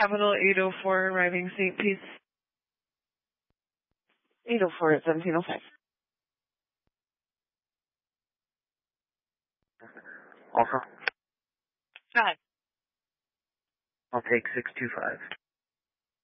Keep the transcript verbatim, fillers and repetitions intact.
Capital eight oh four arriving Saint Pete's. eight oh four at seventeen oh five. Also, Hi. I'll take six two five.